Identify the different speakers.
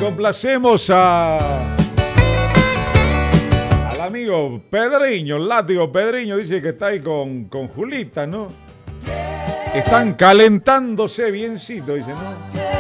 Speaker 1: complacemos al amigo Pedriño, el látigo Pedriño, dice que está ahí con Julita, ¿no? Están calentándose biencito, dice, ¿no?